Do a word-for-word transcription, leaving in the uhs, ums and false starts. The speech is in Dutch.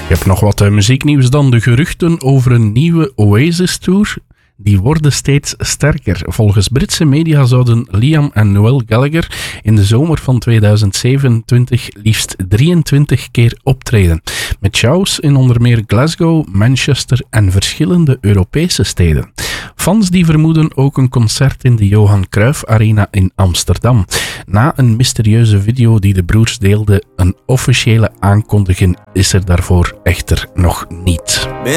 Je hebt nog wat uh, muzieknieuws dan. De geruchten over een nieuwe Oasis-tour, die worden steeds sterker. Volgens Britse media zouden Liam en Noel Gallagher in de zomer van tweeduizend zevenentwintig liefst drieëntwintig keer optreden. Met shows in onder meer Glasgow, Manchester en verschillende Europese steden. Fans die vermoeden ook een concert in de Johan Cruijff Arena in Amsterdam. Na een mysterieuze video die de broers deelden, een officiële aankondiging is er daarvoor echter nog niet.